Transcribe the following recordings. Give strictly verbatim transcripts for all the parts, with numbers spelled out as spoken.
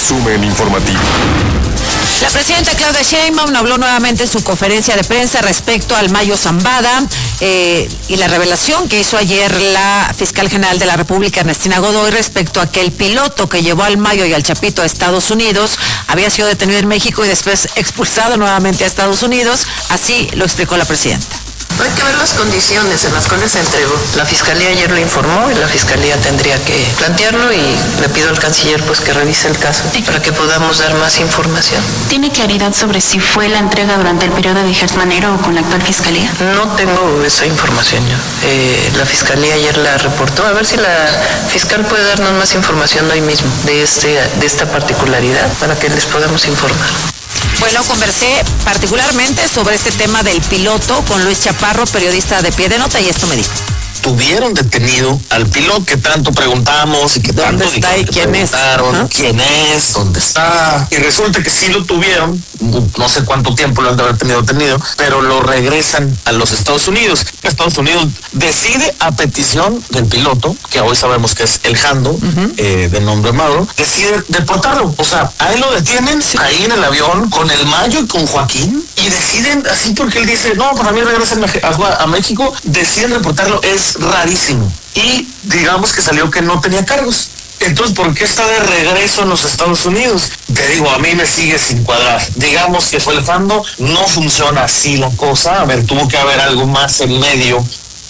resumen informativo. La presidenta Claudia Sheinbaum habló nuevamente en su conferencia de prensa respecto al Mayo Zambada eh, y la revelación que hizo ayer la fiscal general de la República, Ernestina Godoy, respecto a que el piloto que llevó al Mayo y al Chapito a Estados Unidos había sido detenido en México y después expulsado nuevamente a Estados Unidos. Así lo explicó la presidenta. Hay que ver las condiciones en las cuales se entregó. La Fiscalía ayer lo informó y la Fiscalía tendría que plantearlo y le pido al canciller pues que revise el caso sí. para que podamos dar más información. ¿Tiene claridad sobre si fue la entrega durante el periodo de Gers Manero o con la actual Fiscalía? No tengo esa información yo. Eh, la Fiscalía ayer la reportó. A ver si la fiscal puede darnos más información hoy mismo de, este, de esta particularidad para que les podamos informar. Bueno, conversé particularmente sobre este tema del piloto con Luis Chaparro, periodista de Pie de Nota, y esto me dijo. Tuvieron detenido al piloto que tanto preguntamos y que tanto ¿Dónde está y quién es? ¿Ah? ¿Quién es? ¿Dónde está? Y resulta que sí lo tuvieron, no sé cuánto tiempo lo han de haber tenido detenido, pero lo regresan a los Estados Unidos. Estados Unidos decide a petición del piloto, que hoy sabemos que es el Jando, uh-huh. eh, de nombre Mauro, decide deportarlo. O sea, a él lo detienen sí. ahí en el avión con el Mayo y con Joaquín y deciden así porque él dice, no, para mí regresan a, a México, deciden deportarlo. Es rarísimo. Y digamos que salió que no tenía cargos. Entonces, ¿por qué está de regreso en los Estados Unidos? Te digo, a mí me sigue sin cuadrar. Digamos que fue el Jando, no funciona así la cosa. A ver, tuvo que haber algo más en medio.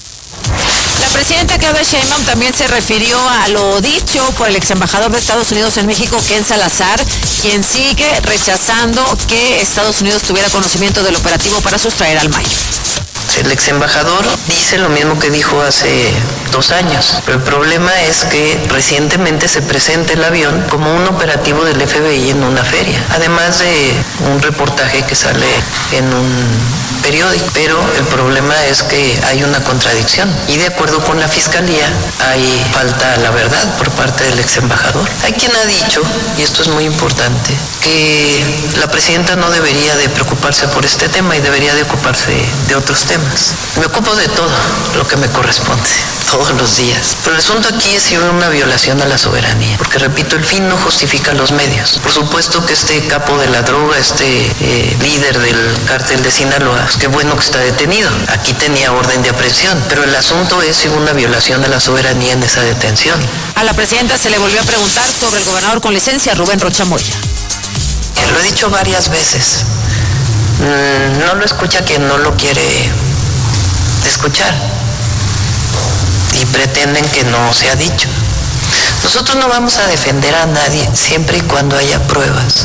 La presidenta Claudia Sheinbaum también se refirió a lo dicho por el ex embajador de Estados Unidos en México, Ken Salazar, quien sigue rechazando que Estados Unidos tuviera conocimiento del operativo para sustraer al Mayo. El ex embajador dice lo mismo que dijo hace dos años, pero el problema es que recientemente se presenta el avión como un operativo del F B I en una feria, además de un reportaje que sale en un periódico, pero el problema es que hay una contradicción y de acuerdo con la Fiscalía hay falta a la verdad por parte del ex embajador. Hay quien ha dicho, y esto es muy importante, que la presidenta no debería de preocuparse por este tema y debería de ocuparse de otros temas. Me ocupo de todo lo que me corresponde, todos los días. Pero el asunto aquí es si hubo una violación a la soberanía, porque repito, el fin no justifica los medios. Por supuesto que este capo de la droga, este eh, líder del cártel de Sinaloa, pues qué bueno que está detenido. Aquí tenía orden de aprehensión, pero el asunto es si hubo una violación a la soberanía en esa detención. A la presidenta se le volvió a preguntar sobre el gobernador con licencia, Rubén Rocha Moya. Lo he dicho varias veces. Mm, no lo escucha quien no lo quiere escuchar y pretenden que no se ha dicho. Nosotros no vamos a defender a nadie siempre y cuando haya pruebas.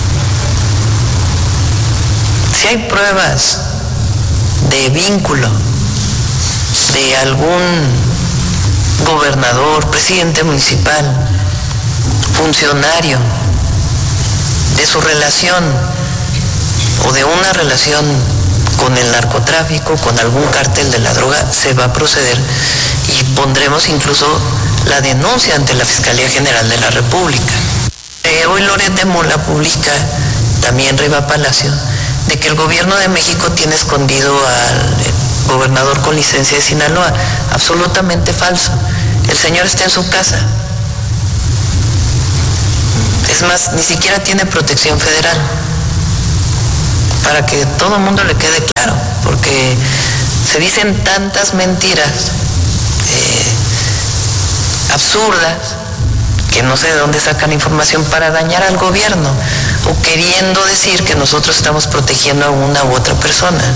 Si hay pruebas de vínculo de algún gobernador, presidente municipal, funcionario, de su relación o de una relación con el narcotráfico, con algún cártel de la droga, se va a proceder y pondremos incluso la denuncia ante la Fiscalía General de la República. Eh, hoy Loret de Mola publica, también Riva Palacio, de que el gobierno de México tiene escondido al gobernador con licencia de Sinaloa. Absolutamente falso. El señor está en su casa. Es más, ni siquiera tiene protección federal. Para que todo el mundo le quede claro, porque se dicen tantas mentiras eh, absurdas que no sé de dónde sacan información para dañar al gobierno o queriendo decir que nosotros estamos protegiendo a una u otra persona.